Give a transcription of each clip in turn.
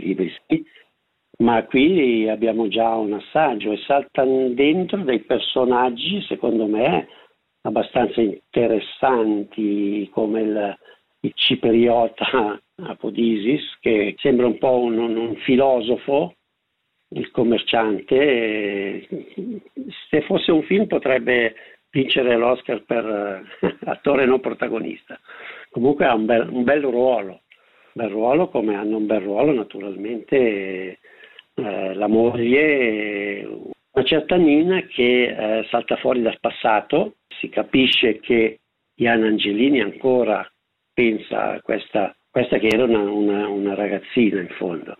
libri, sì, ma qui abbiamo già un assaggio e saltano dentro dei personaggi, secondo me, abbastanza interessanti, come il cipriota Apodisis, che sembra un po' un filosofo, il commerciante. Se fosse un film potrebbe vincere l'Oscar per attore non protagonista. Comunque ha un bel ruolo, come hanno un bel ruolo naturalmente la moglie, una certa Nina che salta fuori dal passato. Si capisce che Iana Angelini ancora pensa a questa che era una ragazzina in fondo.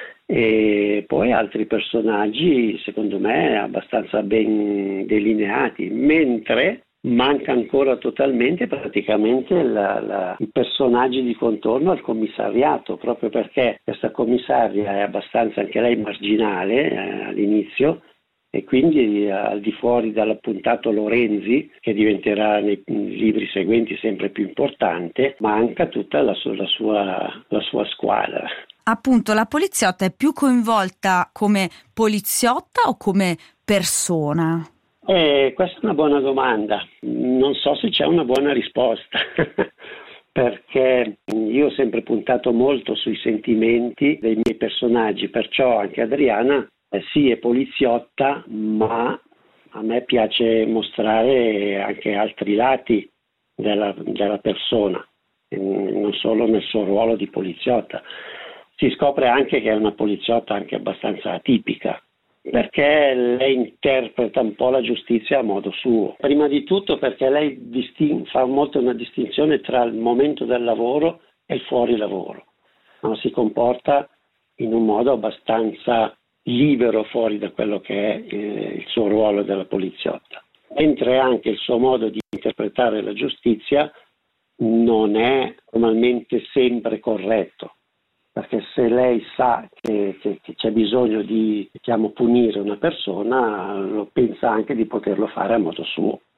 E poi altri personaggi secondo me abbastanza ben delineati, mentre manca ancora totalmente praticamente i personaggi di contorno al commissariato, proprio perché questa commissaria è abbastanza anche lei marginale all'inizio, e quindi al di fuori dall'appuntato Lorenzi, che diventerà nei libri seguenti sempre più importante, manca tutta la sua squadra. Appunto, la poliziotta è più coinvolta come poliziotta o come persona? Questa è una buona domanda, non so se c'è una buona risposta, perché io ho sempre puntato molto sui sentimenti dei miei personaggi, perciò anche Adriana sì è poliziotta, ma a me piace mostrare anche altri lati della persona, non solo nel suo ruolo di poliziotta. Si scopre anche che è una poliziotta anche abbastanza atipica, perché lei interpreta un po' la giustizia a modo suo. Prima di tutto perché lei fa molto una distinzione tra il momento del lavoro e il fuori lavoro, no? Si comporta in un modo abbastanza libero fuori da quello che è il suo ruolo della poliziotta, mentre anche il suo modo di interpretare la giustizia non è normalmente sempre corretto, perché se lei sa che c'è bisogno di punire una persona, lo pensa anche di poterlo fare a modo suo.